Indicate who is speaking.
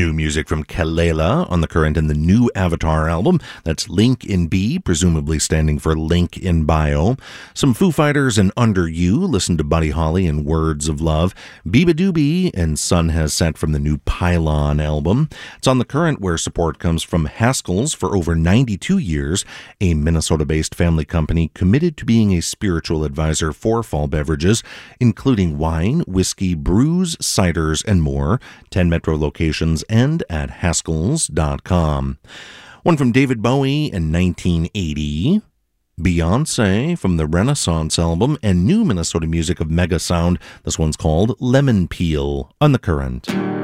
Speaker 1: New music from Kelela on the Current and the new Avatar album. That's Link in B, presumably standing for Link in Bio. Some Foo Fighters and Under You. Listen to Buddy Holly and Words of Love. Biba Doobie and Sun Has Set from the new Pylon album. It's on the Current, where support comes from Haskell's for over 92 years, a Minnesota-based family company committed to being a spiritual advisor for fall beverages, including wine, whiskey, brews, ciders, and more. 10 Metro locations and at Haskells.com. One from David Bowie in 1980. Beyonce from the Renaissance album, and new Minnesota music of Mega Sound. This one's called Lemon Peel on the Current.